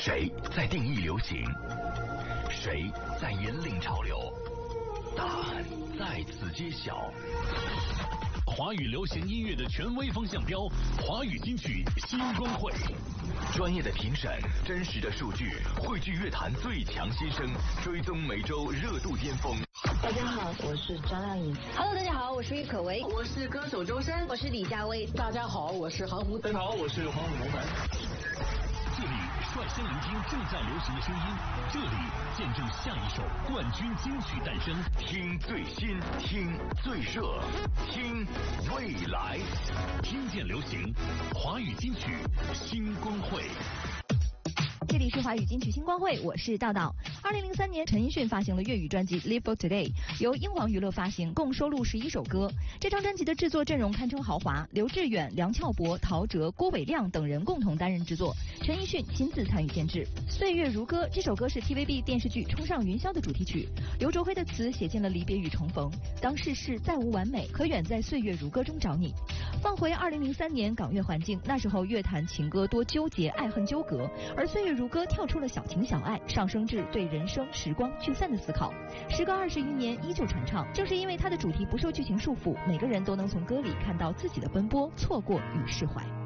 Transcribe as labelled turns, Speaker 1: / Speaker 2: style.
Speaker 1: 谁在定义流行？谁在引领潮流？答案在此揭晓。华语流行音乐的权威风向标，华语金曲新光会，专业的评审，真实的数据，汇聚乐坛最强新声，追踪每周热度巅峰。
Speaker 2: 大家好，我是张靓颖。
Speaker 3: Hello， 大家好，我是郁可唯，
Speaker 4: 我是歌手周深，
Speaker 3: 我是李佳薇。
Speaker 5: 大家好，我是韩红。
Speaker 6: 大家好，我是黄伟文。
Speaker 1: 这里率先聆听正在流行的声音，这里见证下一首冠军金曲诞生。听最新，听最热，听未来，听见流行，华语金曲新光会。
Speaker 7: 这里是华语金曲新光会，我是道道。2003年，陈奕迅发行了粤语专辑《Live for Today》，由英皇娱乐发行，共收录11首歌。这张专辑的制作阵容堪称豪华，刘志远、梁翘柏、陶喆、郭伟亮等人共同担任制作，陈奕迅亲自参与监制。《岁月如歌》这首歌是 TVB 电视剧《冲上云霄》的主题曲，刘卓辉的词写进了离别与重逢。当世事再无完美，可远在岁月如歌中找你。放回2003年港乐环境，那时候乐坛情歌多纠结爱恨纠葛，而岁月如歌跳出了小情小爱，上升至对人生时光聚散的思考。时隔20余年依旧传唱，正是因为它的主题不受剧情束缚，每个人都能从歌里看到自己的奔波、错过与释怀。